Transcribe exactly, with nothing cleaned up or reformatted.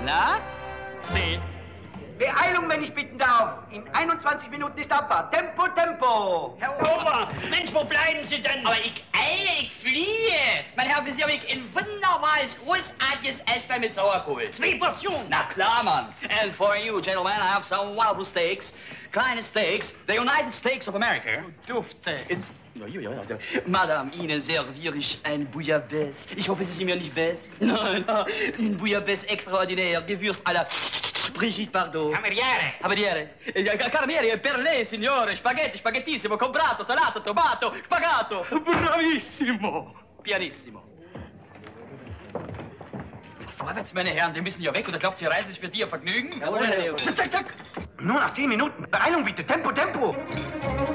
Na? See. Beeilung, wenn ich bitten darf. In einundzwanzig Minuten ist Abfahrt. Tempo, Tempo. Herr Ober, Mensch, wo bleiben Sie denn? Aber ich eile, ich fliehe. Mein Herr, für Sie habe ich ein wunderbares, großartiges Eisbein mit Sauerkohl. Zwei Portionen. Na klar, Mann. And for you, gentlemen, I have some wonderful steaks. Kleine Steaks, the United States of America. Dufte. Ja, ja, ja, ja. Madame, Ihnen serviere ich ein Bouillabaisse. Ich hoffe, Sie sind mir nicht bess. Nein, ein Bouillabaisse extraordinaire, gewürzt à la Brigitte Bardot. Cameriere. Cameriere. Eh, Carmiere, per lei, signore. Spaghetti, spaghettissimo, comprato, salato, tomato, pagato. Bravissimo. Pianissimo. Vorwärts, meine Herren, wir müssen ja weg, oder glaubt Sie, Reisen ist für die Ihr Vergnügen? Jawohl, Herr Leo. Zack, zack. Nur nach zehn Minuten. Beeilung bitte. Tempo, Tempo.